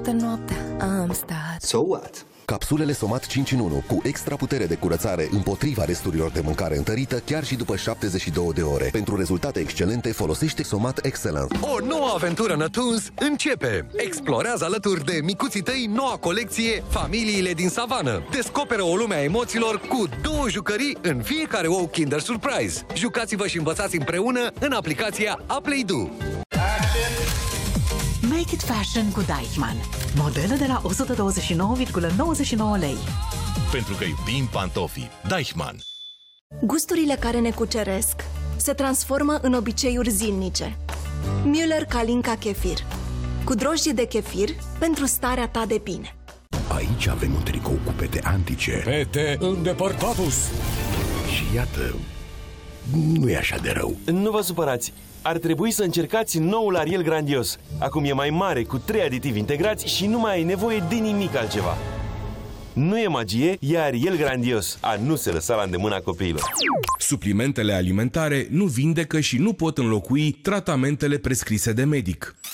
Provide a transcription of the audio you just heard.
toată noaptea am stat. So what? Capsulele Somat 5 în 1 cu extra putere de curățare împotriva resturilor de mâncare întărită chiar și după 72 de ore. Pentru rezultate excelente folosește Somat Excellent. O nouă aventură Nătuns începe! Explorează alături de micuții tăi noua colecție Familiile din Savană. Descoperă o lume a emoțiilor cu 2 jucării în fiecare ou Kinder Surprise. Jucați-vă și învățați împreună în aplicația Aplaydu. Make it fashion cu Deichmann. Modele de la 129,99 lei. Pentru că iubim pantofii. Deichmann. Gusturile care ne cuceresc se transformă în obiceiuri zilnice. Müller Kalinka Kefir. Cu drojdie de kefir pentru starea ta de bine. Aici avem un tricou cu pete antice. Pete îndepărtatus. Și iată, nu e așa de rău. Nu vă supărați. Ar trebui să încercați noul Ariel Grandios. Acum e mai mare, cu 3 aditivi integrați și nu mai ai nevoie de nimic altceva. Nu e magie, e Ariel Grandios. A nu se lăsa la îndemâna copiilor. Suplimentele alimentare nu vindecă și nu pot înlocui tratamentele prescrise de medic.